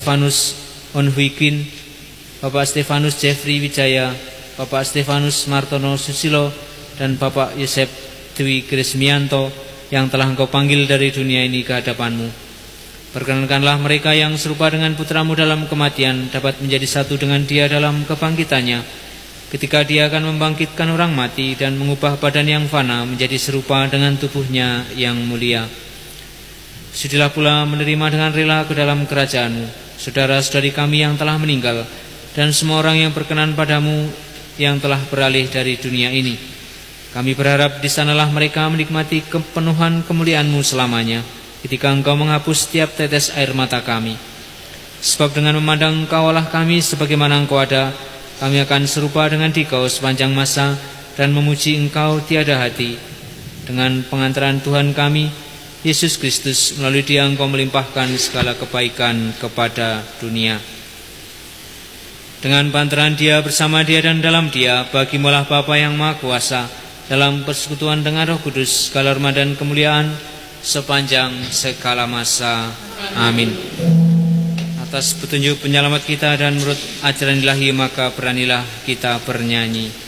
Stefanus Onhuikin, Bapak Stefanus Jeffrey Wijaya, Bapak Stefanus Martono Susilo, dan Bapak Yosep Dwi Krismianto yang telah Engkau panggil dari dunia ini ke hadapan-Mu. Perkenankanlah mereka yang serupa dengan putra-Mu dalam kematian dapat menjadi satu dengan Dia dalam kebangkitannya, ketika Dia akan membangkitkan orang mati dan mengubah badan yang fana menjadi serupa dengan tubuhnya yang mulia. Sudilah pula menerima dengan rela ke dalam kerajaan-Mu saudara-saudari kami yang telah meninggal, dan semua orang yang berkenan padamu yang telah beralih dari dunia ini. Kami berharap di sanalah mereka menikmati kepenuhan kemuliaan-Mu selamanya, ketika Engkau menghapus setiap tetes air mata kami. Sebab dengan memandang Engkau Allah kami sebagaimana Engkau ada, kami akan serupa dengan Dikau sepanjang masa dan memuji Engkau tiada hati. Dengan pengantaran Tuhan kami Yesus Kristus, melalui Dia Engkau melimpahkan segala kebaikan kepada dunia. Dengan pantaran Dia, bersama Dia, dan dalam Dia, bagi-Mulah Bapa yang Maha Kuasa, dalam persekutuan dengan Roh Kudus, segala hormat dan kemuliaan sepanjang segala masa. Amin. Atas petunjuk penyelamat kita dan menurut ajaran ilahi, maka beranilah kita bernyanyi.